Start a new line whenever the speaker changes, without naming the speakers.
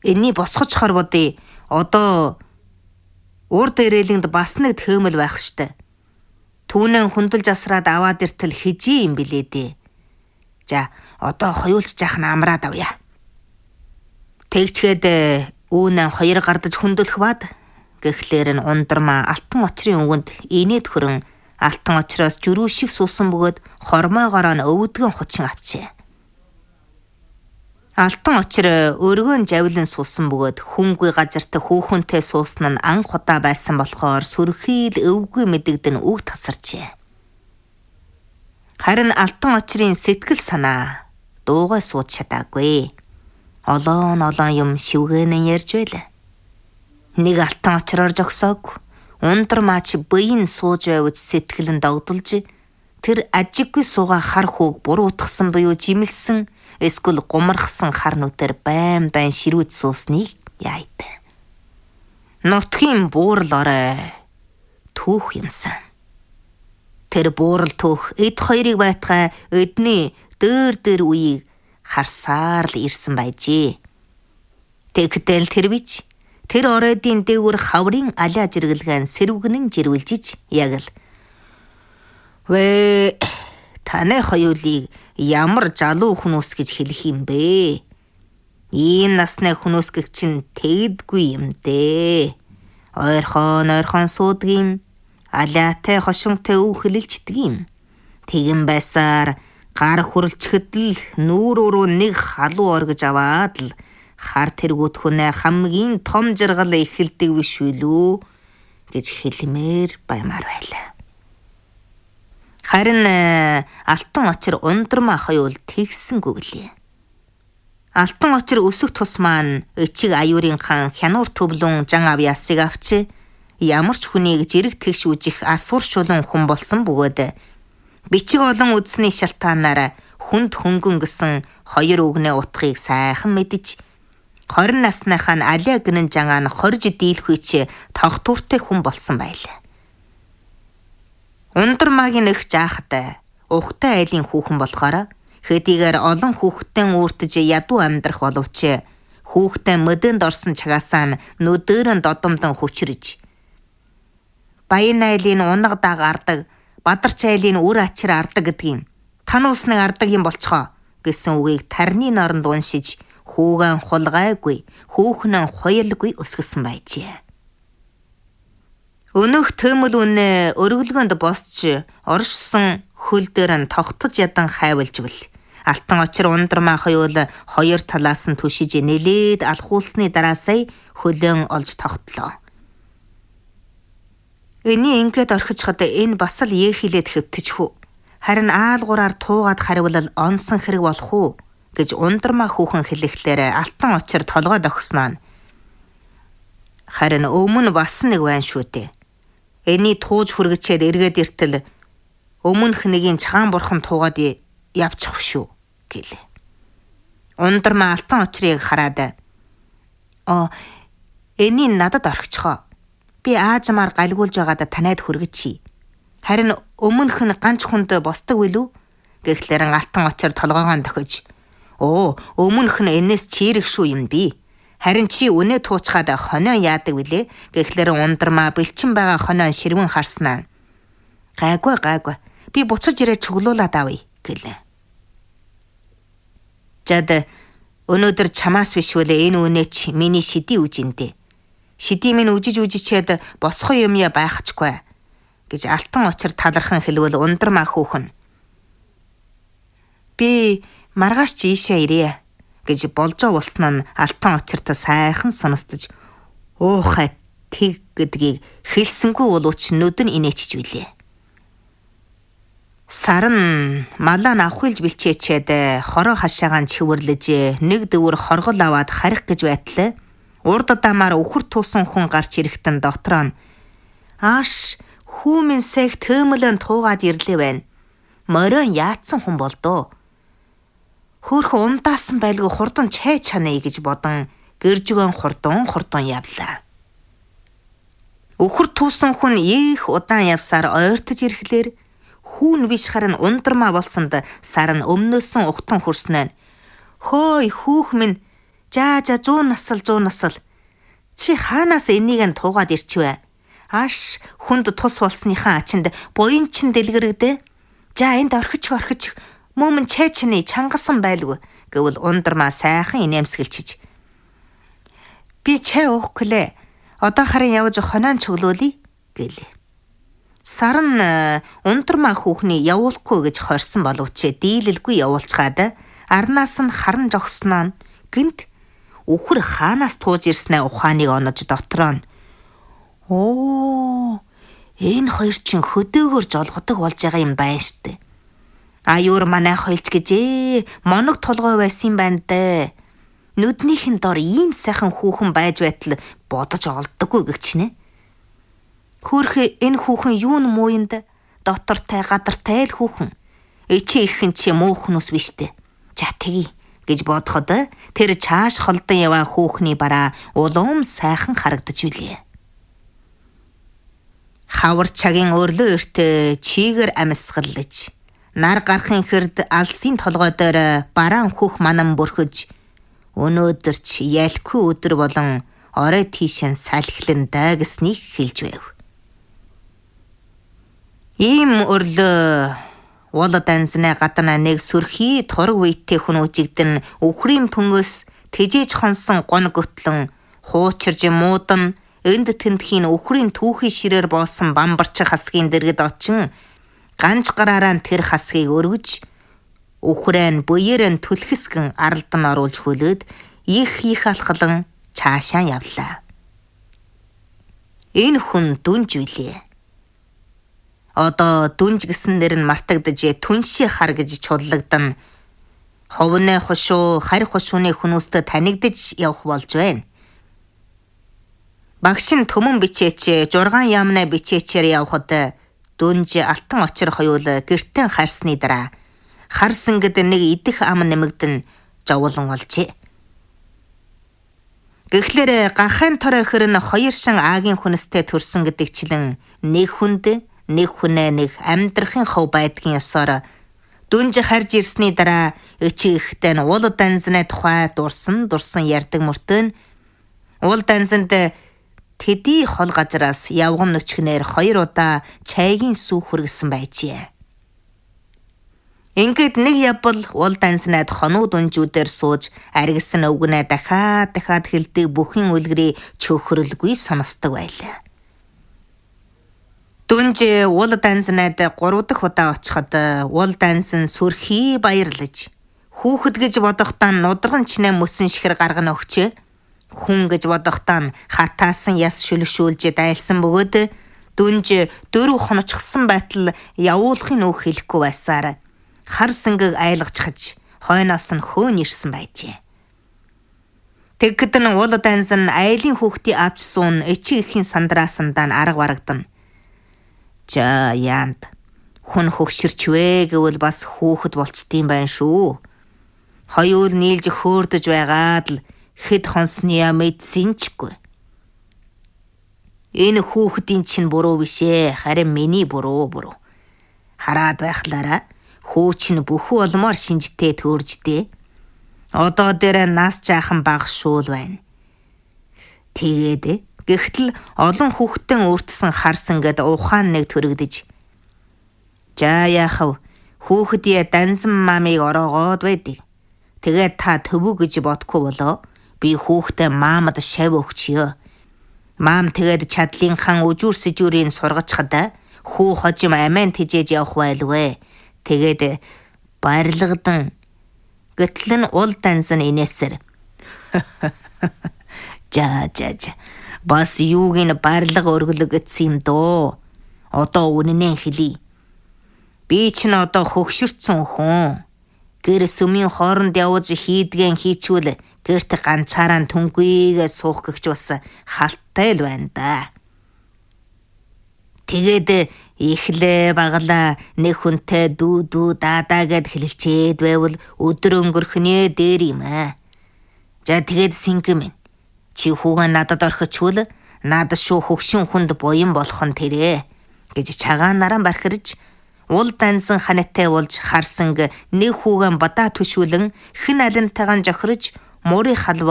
Энэний босгож хорводъё. Одоо урд ирээлэнд бас нэг төөмөл байх штэ. Түүнэн хүндэлж асраад аваад иртэл хижээ юм билээ дээ. За, одоо хоёулж жаах нь амраад авъя. Тэгчгээд үүнэн хоёр гардаж хүндэлэх бад гэхлээр нь ундрмаа алтан очрын өвөнд инээд хөрөн алтан очроос жирүү шиг суусан бөгөөд хормоогоор нь өвдгөн хучин авчээ. Алтан очир өргөн жавлан суусан бөгөөд хүнгүй газарт хүүхэнтэй суусан нь анх удаа байсан болохоор сүрхийл өвгүй мэдэгдэн үг тасарчээ. Харин алтан очрын сэтгэл санаа дуугай сууд чадаагүй. Олоон юм шивгэнэн ярьж байлаа. Нэг алтан очроор жогсоог ундрмаач буйн сууж байвч сэтгэлэн догдолж тэр ажиггүй сууга хар хүүг буруутгсан буюу жимэлсэн эсвэл гумархсан хар нүдээр байн ширүүж суусныг яайтай. Нутгийн буурал орой түүх юмсан. Тэр буурал түүх эд хоёрыг байтгай эдний дээр үеийг харсаар л ирсэн байжээ. Тэгтэл тэр бич тэр оройдын дээгүр хаврын алиа жиргэлгэн сэрвгэнэн жирвэлжиж яг л вэ таны хоёулыг ямар жалуу хүнүс гэж хэлэх юм бэ? Ийм насны хүнүсгэг чинь тэгдгүй юм дээ. Ойрхон суудгийм, алиатай хошинтой өв хэлэлчдгийм. Тэгэн байсаар гар хүрэлчхэд л нүүрөөрөө нэг халуу оргиж аваад л хар тэргүүт хүнээ хамгийн том жаргал эхэлдэг биш үлүү гэж хэлмээр баймаар байлаа. Харин алтан очир ундрмаа хоёул тэгсэнгүй гэлээ. Алтан очир өсөх тус маань өчиг аюурын хаан хянуур төвлөн жан авьяасыг авчи ямар ч хүнийг жирэг тэгш үжих асуур шулуун хүн болсон бөгөөд бичиг олон үдсний шалтгаанаар хүнд хөнгөн гэсэн хоёр үгнээ утгыг сайхан мэдэж 20 насныхаа нь алиа гинэн жангаа нь хорж дийлхүйч тогтвортой хүн болсон байлаа. Ундрмаагийн их жаахтай ухтай айлын хүүхэн болохоор хэдийгээр олон хүүхдтэй үүртэж ядуу амьдрах боловч хүүхдтэй мөдөнд орсон чагаасаа нүдээр нь додомдон хүчрэж баян айлын унаг даг ардаг бадарч айлын үр ачир ардаг гэдгийг тануусны ардаг юм болцгоо гэсэн үгийг тарны норонд уншиж хүүгэн хулгайгүй хүүхэн хуйлгүй өсгсөн байжээ. Өнөх төмөл үнэ өргөлгөнд босч оршсон хөл дээр нь тогтож ядан хайвалжвал алтан очир ундрмаа хоёул хоёр талаас нь түшиж нэлээд алхуулсны дараасаа хөлөн олж тогтлоо. Эний ингээд орхичхад энэ бас л ээхилээд хэвтэж хүү. Харин аалгураар туугаад харивал онсон хэрэг болох уу гэж ундрмаа хүүхэн хэлэхлээр алтан очир толгой дохсноо. Харин өмнө бас нэг байна шүү дээ. Эний тууж хүргэчээд эргээд иртэл өмнөх нэгийн чагаан бурхан туугаад явчих шүү гэлээ. Ундрмаа алтан очрыг хараад эний надад орхичхоо. Би аажмаар галгуулж байгаадаа танайд хүргэчихье. Харин өмнөх нь ганц хүнд босдог билүү гэхлээр алтан очир толгоогоо дохиж өмнөх нь энэс чирэг шүү юм би. Харин чи үнэ туучгаад хонио яадаг вүлээ гэхлээр ундрмаа бэлчин байгаа хонио ширвэн харснаа. Гайгүй би буцаж ирээд чуглуулад авъя гэлээ. Жад өнөөдөр чамаас биш үлээ энэ үнэ чи миний шиди үжиндээ. Шиди минь үжичээд босхоо юм я байхчгүй гэж алтан очир талархан хэлвэл ундрмаа хүүхэн. Би маргааш чи ийшээ ирье гэж болжоо улснаа алтан очирт сайхан сонстож уухай тэг гэдгийг хэлсэнгүй боловч нүд нь инээчж билээ. Сарн малаа авахилж бэлчээчээд хороо хашаагаан чивэрлэж нэг дэвэр хоргол аваад харих гэж байтал урд дамаар өхөр туусан хүн гарч ирэхтэн дотроо нь ааш хүүмэн сэх төөмөлөн туугаад ирлээ байна. Морин яатсан хүн болдоо. Хөөрхөн умдаасан байлгүй хурдан чай чанаа гэж бодон гэржгэн хурдан явлаа. Өхөр туусан хүн их удаан явсаар ойртож ирэхлээр хүүн биш харин ундрмаа болсонд сар нь өмнөөсөн ухтан хүрснээр хөөй хүүх минь За 100 насал. Чи хаанаас энийг нь туугаад ирчвэ? Аш хүнд тус болсныхаа ачинд буян чин дэлгэрэгдэ. За энд орхиж. Мөмөн чэчний чангасан байлгүй гэвэл ундрмаа сайхан инээмсгэлчиж. Би чай уухгүй. Одоо харин явж хонион чөглөөлье гэлээ. Сарн ундрмаа хүүхний явуулахгүй гэж хорсон боловч дийлэлгүй явуулчгаад арнаас нь харан жогсноо нь гинт үхэр хаанаас тууж ирснэ ухааныг онож дотроо нь. Энэ хоёр чинь хөдөөгөр жолгодог болж байгаа юм байна штэ. Аюур манай хойлч гэжээ моног толгой байсан юм байна дээ. Нүднийхэн дор ийм сайхан хүүхэн байж байтал бодож олддоггүй гэгчнэ. Хөөхө энэ хүүхэн юу н мууйнд дотортой гадартай л хүүхэн. Эчи ихэн чи муухнус биштэй. За тэгье гэж бодоход тэр чааш холдон яваа хүүхний бараа улуум сайхан харагдаж билээ. Хавар цагийн өрлөө өртөө чигээр амьсгалж нар гарахын хэрд алсын толгой дээр бараан хөх манан бүрхэж өнөөдөр ч ялгүй өдөр болон орой тийшэн салхилан дайгсныг хэлж байв. Ийм өрлөө уул данзны гадна нэг сүрхий торг үйтэй хүн үжигдэн үхрийн пөнгөөс тэжээж хонсон гон göтлэн хуучирж муудан энд тентхийн үхрийн түүхий ширээр боосон бамбарч хасгийн дэргэд очин ганц гараараа тэр хасгийг өргөж үхрэн буйрэн түлхэсгэн аралдан оруулж хөлөөд их алхалан цаашаа явлаа. Энэ хүн дүнж билээ. Одоо дүнж гэсэн нэр нь мартагдж түнши хар гэж чуллагдан ховны хошуу харь хошууны хүмүүстээ танигдж явах болж байна. Багш нь төмөн бичээч 6 яамнаа бичээчээр явхад дүнж алтан очир хоёул гэртэн харсны дараа харсангад нэг идэх ам нэмэгдэн жавуулан олжээ. Гэхдээ гахайн торой хөрн хоёр шин аагийн хүнстэй төрсөн гэдэгчлэн нэг хүнд нэг хүнээ нэг амьдрахын хов байдгийн ёсоор дүнж харж ирсний дараа өчиг ихтэй нь уул данзны тухай дурсан ярддаг мөртөө уул данзанд тэдий хол газраас явган нөчгнээр 2 удаа чайгийн сүү хүргэсэн байжээ. Ингээд нэг явбал уул данснаад хонуу дүнжүүдээр сууж аргисан өвгнээ дахиад хэлдэг бүхэн үлгэрийг чөхрөлгүй сонсдог байлаа. Дүнж уул данснаад 3 дахь удаа очиход уул дансан сүрхий баярлаж хүүхэд гэж бодохдоо нудраган чинээ мөсөн шихэр гаргана өгчээ. Хүн гэж бодохдоо хатаасан яс шүлгшүүлж дайлсан бөгөөд дүнж 4 хоночихсан байтал явуулахын үг хэлэхгүй байсаар хар сангыг айлгачхаж хойноос нь хөөн ирсэн байжээ. Тэгэхэд нь уул дансан айлын хүүхдийн авч суун эчиг ихийн сандраасандаа арга барагдана. За яанд хүн хөгшөрчвэ гэвэл бас хүүхэд болцдсон байх шүү. Хоёул нийлж хөөрдөж байгаад л хэд хонсны мэдсэнчгүй. Энэ хүүхдийн чинь буруу бишээ, харин миний буруу. Хараад байхлаараа хүү чинь бүхүү олмоор шинжтэй төөрждээ. Одоо дээр нас жаахан бага шуул байна. Тэгээд гэхтэл олон хүүхдэн өртсөн харсан гэд ухаан нэг төрөгдөж. За яахав хүүхдийн дансан мамыг ороогоод байдаг. Тэгээд та төвөг гэж бодохгүй болоо. Би хүүхдээ маамад шав өгчиё. Маам тэгээд чадлынхан үжүүр сэжүүрийн сургачхад хүү хожим амин тэжээж явах байлгүй. Тэгээд баярлагдан гэтэл нь уул дансан инээсэр. За. Бас юуг нь баярлага өргөлөг гэсэн юм дөө. Одоо үнэнээ хэлий. Би ч н одоо хөгшөрцөн хүн. Гэр сүмийн хооронд явж хийдгэн хийчүүл гэрт ганцаараа түнгүйгээ суух гэгч бас халттай л байна да. Тэгээд ихлээ баглаа нэг хүнтэй дүү даа гэд хэлэлчээд байвал өдөр өнгөрхнээ дээр юм аа. За тэгээд сингэм. Чи хүүгээ надад орхичвол надад шүү хөгшин хүнд буян болох нь тэрэ гэж чагаанараа бархирж уул дансан ханаатай болж харсанг нэг хүүгэн бадаа төшүүлэн хэн алентайгаан жохирж муурын халбаг